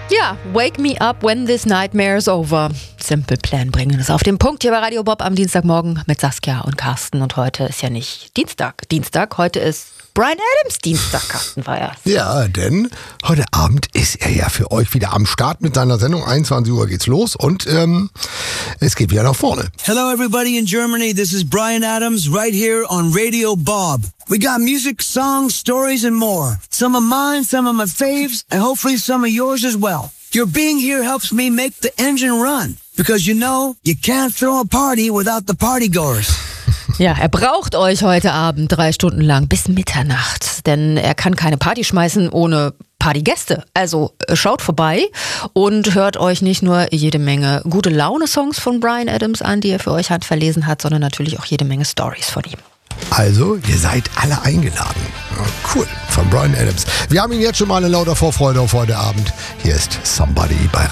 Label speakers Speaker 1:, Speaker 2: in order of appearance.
Speaker 1: Ja, Wake Me Up When This Nightmare's Over. Simple Plan bringen es auf den Punkt hier bei Radio Bob am Dienstagmorgen mit Saskia und Carsten. Und heute ist ja nicht Dienstag, heute ist Bryan Adams Dienstag, Carsten Feiers.
Speaker 2: Ja, denn heute Abend ist er ja für euch wieder am Start mit seiner Sendung. 21 Uhr geht's los und es geht wieder nach vorne.
Speaker 3: Hello everybody in Germany, this is Bryan Adams right here on Radio Bob. We got music, songs, stories and more. Some of mine, some of my faves, and hopefully some of yours as well. Your being here helps me make the engine run. Because you know, you can't throw a party without the partygoers.
Speaker 1: Ja, er braucht euch heute Abend 3 Stunden lang bis Mitternacht, denn er kann keine Party schmeißen ohne Partygäste. Also schaut vorbei und hört euch nicht nur jede Menge gute Laune-Songs von Bryan Adams an, die er für euch handverlesen hat, sondern natürlich auch jede Menge Stories von ihm.
Speaker 2: Also, ihr seid alle eingeladen. Ja, cool, von Bryan Adams. Wir haben ihn jetzt schon mal in lauter Vorfreude auf heute Abend. Hier ist Somebody bei